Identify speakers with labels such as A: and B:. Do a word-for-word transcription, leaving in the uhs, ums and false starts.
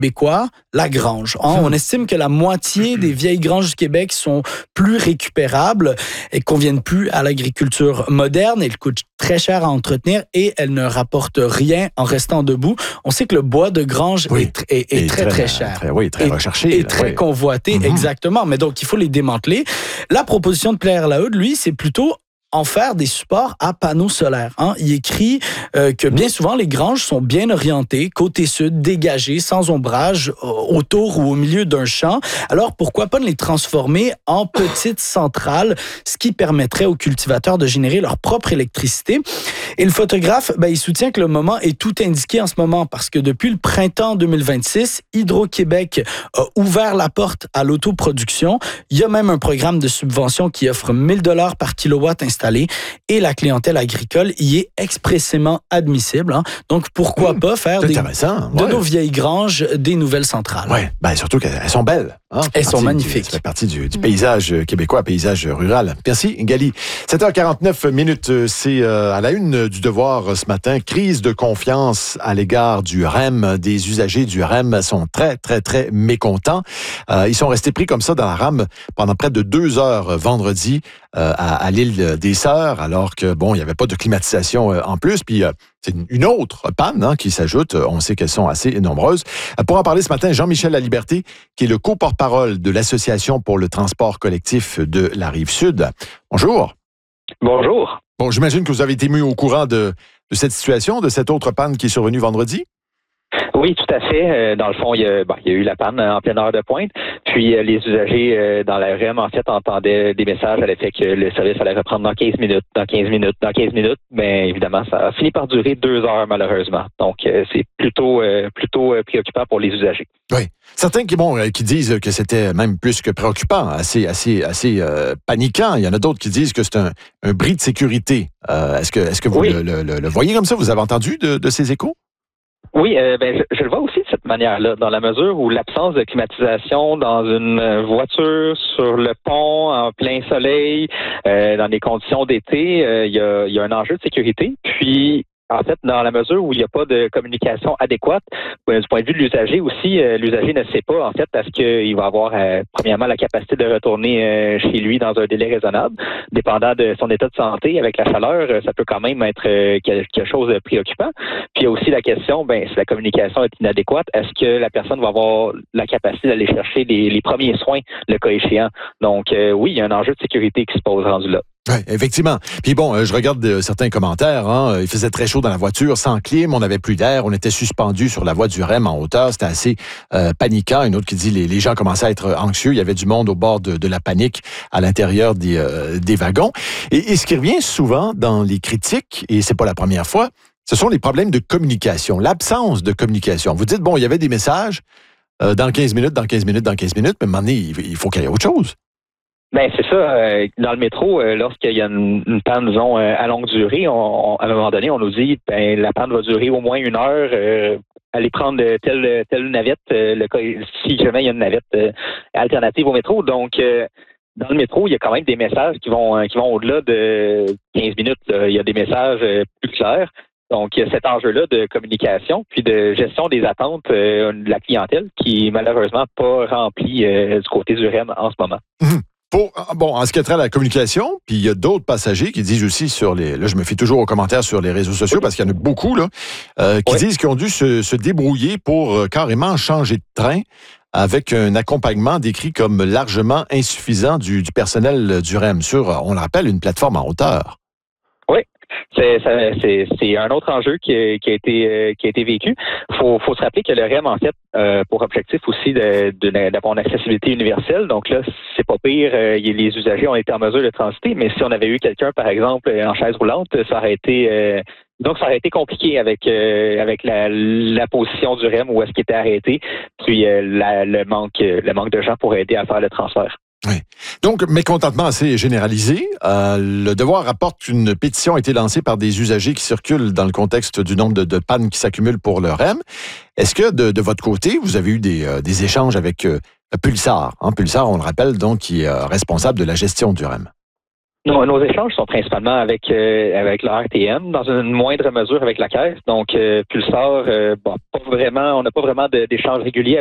A: québécois, la grange. Hein? On estime que la moitié des vieilles granges du Québec sont plus récupérables et conviennent plus à l'agriculture moderne. Elles coûtent très cher à entretenir et elles ne rapportent rien en restant debout. On sait que le bois de grange oui. est, est, est très, très, très cher.
B: Très, oui, très
A: et,
B: recherché.
A: Et très
B: oui.
A: convoité, mm-hmm. exactement. Mais donc, il faut les démanteler. La proposition de Pierre Lahoude, lui, c'est plutôt en faire des supports à panneaux solaires. Hein. Il écrit euh, que bien souvent, les granges sont bien orientées, côté sud, dégagées, sans ombrage, euh, autour ou au milieu d'un champ. Alors, pourquoi pas les transformer en petites centrales, ce qui permettrait aux cultivateurs de générer leur propre électricité. Et le photographe, ben, il soutient que le moment est tout indiqué en ce moment, parce que depuis le printemps deux mille vingt-six, Hydro-Québec a ouvert la porte à l'autoproduction. Il y a même un programme de subvention qui offre mille dollars par kilowatt installé et la clientèle agricole y est expressément admissible. Hein. Donc, pourquoi mmh, pas faire des, de ouais. nos vieilles granges des nouvelles centrales?
B: Oui, ben, surtout qu'elles sont belles. Hein?
A: Elles sont magnifiques.
B: Ça fait partie du, du paysage québécois, paysage rural. Merci, Gali. sept heures quarante-neuf minutes, c'est euh, à la une du Devoir ce matin. Crise de confiance à l'égard du R E M. Des usagers du R E M sont très, très, très mécontents. Euh, ils sont restés pris comme ça dans la rame pendant près de deux heures vendredi euh, à, à l'île des Sœurs, alors que, bon, il n'y avait pas de climatisation euh, en plus. Puis, euh, c'est une autre panne hein, qui s'ajoute. On sait qu'elles sont assez nombreuses. Pour en parler ce matin, Jean-Michel Laliberté, qui est le co-porte-parole de l'Association pour le transport collectif de la Rive-Sud. Bonjour.
C: Bonjour.
B: Bon, j'imagine que vous avez été mis au courant de, de cette situation, de cette autre panne qui est survenue vendredi?
C: Oui, tout à fait. Dans le fond, il y a, bon, il y a eu la panne en pleine heure de pointe. Puis les usagers dans la R E M, en fait, entendaient des messages à l'effet que le service allait reprendre dans quinze minutes, dans quinze minutes, dans quinze minutes. Bien, évidemment, ça a fini par durer deux heures, malheureusement. Donc, c'est plutôt, plutôt préoccupant pour les usagers.
B: Oui. Certains qui, bon, qui disent que c'était même plus que préoccupant, assez, assez, assez euh, paniquant. Il y en a d'autres qui disent que c'est un, un bris de sécurité. Euh, est-ce que, est-ce que vous oui. le, le, le, le voyez comme ça? Vous avez entendu de, de ces échos?
C: Oui, euh, ben je, je le vois aussi de cette manière-là, dans la mesure où l'absence de climatisation dans une voiture sur le pont en plein soleil, euh, dans des conditions d'été, il euh, y, a, y a un enjeu de sécurité. Puis en fait, dans la mesure où il n'y a pas de communication adéquate, du point de vue de l'usager aussi, euh, l'usager ne sait pas, en fait, parce qu'il va avoir, euh, premièrement, la capacité de retourner euh, chez lui dans un délai raisonnable. Dépendant de son état de santé, avec la chaleur, euh, ça peut quand même être euh, quelque chose de préoccupant. Puis il y a aussi la question, ben, si la communication est inadéquate, est-ce que la personne va avoir la capacité d'aller chercher les, les premiers soins, le cas échéant? Donc, euh, oui, il y a un enjeu de sécurité qui se pose rendu là.
B: Oui, effectivement. Puis bon, euh, je regarde euh, certains commentaires. Hein, il faisait très chaud dans la voiture, sans clim, on n'avait plus d'air, on était suspendu sur la voie du R E M en hauteur. C'était assez euh, paniquant. Une autre qui dit les, les gens commençaient à être anxieux. Il y avait du monde au bord de, de la panique à l'intérieur des, euh, des wagons. Et, et ce qui revient souvent dans les critiques, et c'est pas la première fois, ce sont les problèmes de communication, l'absence de communication. Vous dites, bon, il y avait des messages euh, dans quinze minutes, dans quinze minutes, dans quinze minutes, mais à un moment donné, il, il faut qu'il y ait autre chose.
C: Ben c'est ça. Euh, dans le métro, euh, lorsqu'il y a une, une panne, disons, euh, à longue durée, on, on, à un moment donné, on nous dit ben la panne va durer au moins une heure. Euh, allez prendre telle telle navette, euh, le cas, si jamais il y a une navette euh, alternative au métro. Donc euh, dans le métro, il y a quand même des messages qui vont euh, qui vont au-delà de quinze minutes. Là. Il y a des messages euh, plus clairs. Donc, il y a cet enjeu-là de communication, puis de gestion des attentes euh, de la clientèle qui est malheureusement pas remplie euh, du côté du R E M en ce moment.
B: Mmh. Pour, bon, en ce qui a trait à la communication, puis il y a d'autres passagers qui disent aussi sur les... Là, je me fie toujours aux commentaires sur les réseaux sociaux parce qu'il y en a beaucoup, là, euh, qui oui. disent qu'ils ont dû se, se débrouiller pour euh, carrément changer de train avec un accompagnement décrit comme largement insuffisant du, du personnel du R E M sur, on le rappelle, une plateforme en hauteur.
C: Oui. C'est, c'est, c'est un autre enjeu qui a, qui a été qui a été vécu. Faut, faut se rappeler que le R E M, en fait, euh, pour objectif aussi de, de, d'avoir une accessibilité universelle. Donc là, c'est pas pire. Euh, les usagers ont été en mesure de transiter, mais si on avait eu quelqu'un, par exemple, en chaise roulante, ça aurait été euh, donc ça aurait été compliqué avec euh, avec la, la position du R E M où est-ce qu'il était arrêté, puis euh, la, le manque le manque de gens pour aider à faire le transfert.
B: Oui. Donc, mécontentement assez généralisé. Euh, le Devoir rapporte qu'une pétition a été lancée par des usagers qui circulent dans le contexte du nombre de, de pannes qui s'accumulent pour le R E M. Est-ce que, de, de votre côté, vous avez eu des, euh, des échanges avec euh, Pulsar? Hein, Pulsar, on le rappelle, donc, qui est euh, responsable de la gestion du R E M.
C: Nos, nos échanges sont principalement avec euh, avec la R T M, dans une moindre mesure avec la Caisse. Donc, euh, Pulsar, euh, bon, pas vraiment, on n'a pas vraiment de, d'échanges réguliers